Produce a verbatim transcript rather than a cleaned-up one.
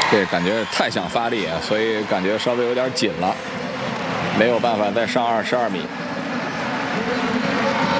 这感觉太想发力啊，所以感觉稍微有点紧了，没有办法再上二十二米。